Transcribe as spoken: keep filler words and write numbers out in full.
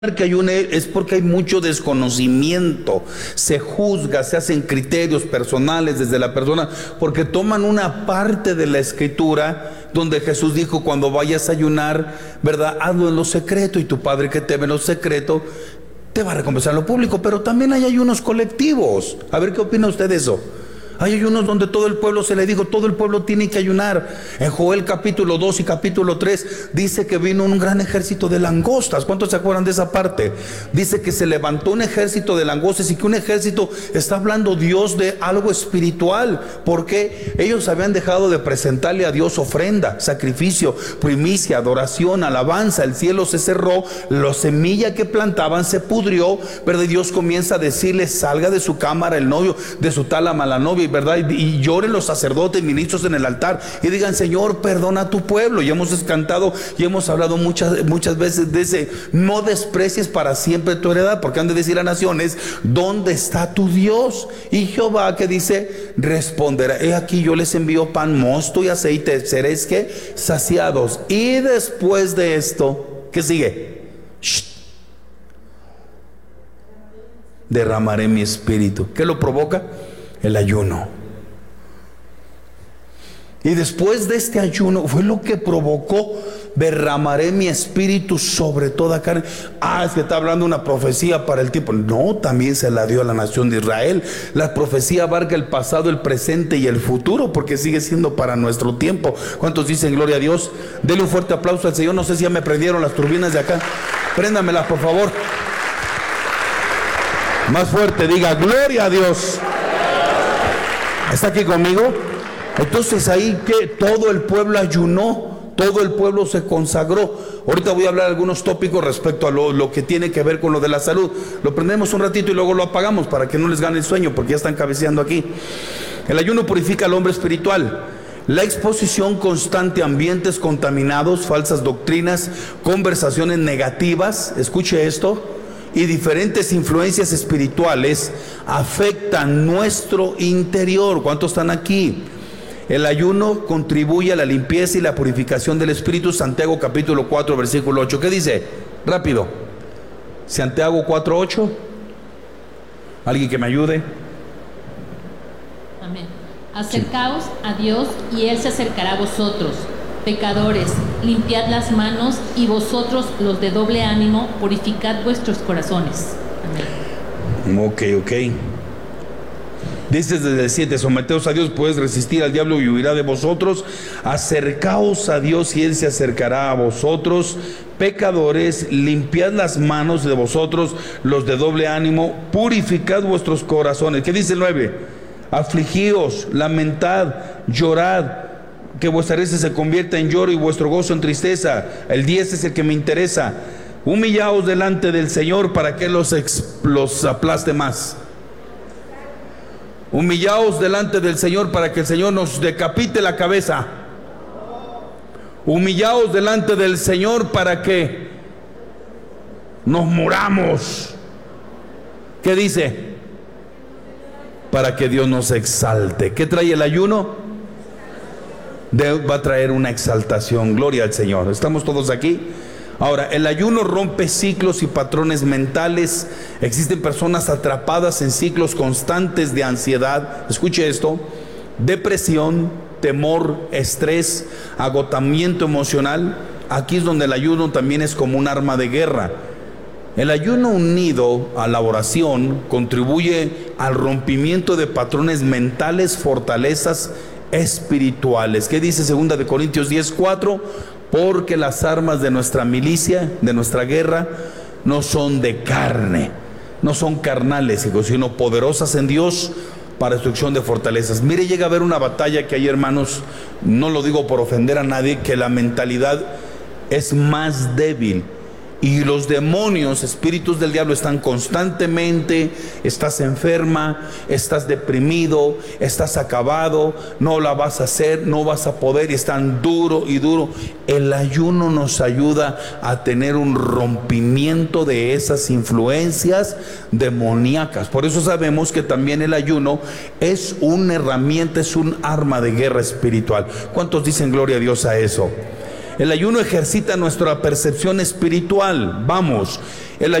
que ayune es porque hay mucho desconocimiento, se juzga, se hacen criterios personales desde la persona, porque toman una parte de la escritura donde Jesús dijo: cuando vayas a ayunar, ¿verdad?, hazlo en lo secreto, y tu Padre que te ve en lo secreto te va a recompensar en lo público. Pero también hay ayunos colectivos. A ver, ¿qué opina usted de eso? Hay ayunos donde todo el pueblo, se le dijo, todo el pueblo tiene que ayunar. En Joel capítulo dos y capítulo tres dice que vino un gran ejército de langostas. ¿Cuántos se acuerdan de esa parte? Dice que se levantó un ejército de langostas, y que un ejército, está hablando Dios de algo espiritual, porque ellos habían dejado de presentarle a Dios ofrenda, sacrificio, primicia, adoración, alabanza. El cielo se cerró, la semilla que plantaban se pudrió, ¿verdad? Y Dios comienza a decirle: salga de su cámara el novio, de su tálama la novia, ¿verdad? Y, y lloren los sacerdotes, ministros en el altar, y digan: Señor, perdona a tu pueblo. Y hemos cantado y hemos hablado muchas, muchas veces de ese: no desprecies para siempre tu heredad, porque han de decir las naciones: ¿dónde está tu Dios? Y Jehová, que dice, responderá: he aquí yo les envío pan, mosto y aceite, seréis que saciados. Y después de esto, ¿qué sigue? Shh. Derramaré mi espíritu. ¿Qué lo provoca? El ayuno. Y después de este ayuno fue lo que provocó: derramaré mi espíritu sobre toda carne. Ah, es que está hablando una profecía para el tiempo. No, también se la dio a la nación de Israel. La profecía abarca el pasado, el presente y el futuro, porque sigue siendo para nuestro tiempo. ¿Cuántos dicen gloria a Dios? Denle un fuerte aplauso al Señor. No sé si ya me prendieron las turbinas de acá. Préndamelas, por favor. Más fuerte, diga: gloria a Dios. ¿Está aquí conmigo? Entonces ahí que todo el pueblo ayunó, todo el pueblo se consagró. Ahorita voy a hablar de algunos tópicos respecto a lo, lo que tiene que ver con lo de la salud. Lo prendemos un ratito y luego lo apagamos para que no les gane el sueño, porque ya están cabeceando aquí. El ayuno purifica al hombre espiritual. La exposición constante a ambientes contaminados, falsas doctrinas, conversaciones negativas, escuche esto, y diferentes influencias espirituales afectan nuestro interior. ¿Cuántos están aquí? El ayuno contribuye a la limpieza y la purificación del espíritu. Santiago capítulo cuatro versículo ocho. ¿Qué dice? Rápido. Santiago cuatro ocho. ¿Alguien que me ayude? Amén. Acercaos a Dios y Él se acercará a vosotros. Pecadores, limpiad las manos, y vosotros, los de doble ánimo, purificad vuestros corazones. Amén. Ok, ok. Dice desde el siete: someteos a Dios, puedes resistir al diablo y huirá de vosotros. Acercaos a Dios y Él se acercará a vosotros. Pecadores, limpiad las manos de vosotros, los de doble ánimo, purificad vuestros corazones. ¿Qué dice el nueve? Afligíos, lamentad, llorad, que vuestra risa se convierta en lloro y vuestro gozo en tristeza. El diez es el que me interesa. Humillaos delante del Señor para que los, ex, los aplaste más. Humillaos delante del Señor para que el Señor nos decapite la cabeza. Humillaos delante del Señor para que nos muramos. ¿Qué dice? Para que Dios nos exalte. ¿Qué trae el ayuno? De, va a traer una exaltación. Gloria al Señor. ¿Estamos todos aquí? Ahora, el ayuno rompe ciclos y patrones mentales. Existen personas atrapadas en ciclos constantes de ansiedad. Escuche esto: depresión, temor, estrés, agotamiento emocional. Aquí es donde el ayuno también es como un arma de guerra. El ayuno unido a la oración contribuye al rompimiento de patrones mentales, fortalezas espirituales. ¿Qué dice segunda de Corintios diez cuatro? Porque las armas de nuestra milicia, de nuestra guerra, no son de carne, no son carnales, sino poderosas en Dios para destrucción de fortalezas. Mire, llega a haber una batalla que hay, hermanos, no lo digo por ofender a nadie, que la mentalidad es más débil. Y los demonios, espíritus del diablo, están constantemente: estás enferma, estás deprimido, estás acabado, no la vas a hacer, no vas a poder, y están duro y duro. El ayuno nos ayuda a tener un rompimiento de esas influencias demoníacas. Por eso sabemos que también el ayuno es una herramienta, es un arma de guerra espiritual. ¿Cuántos dicen gloria a Dios a eso? El ayuno ejercita nuestra percepción espiritual. Vamos,